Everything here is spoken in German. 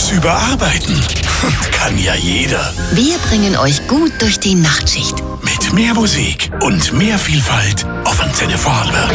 tagsüber arbeiten. Kann ja jeder. Wir bringen euch gut durch die Nachtschicht. Mit mehr Musik und mehr Vielfalt auf Antenne Vorarlberg.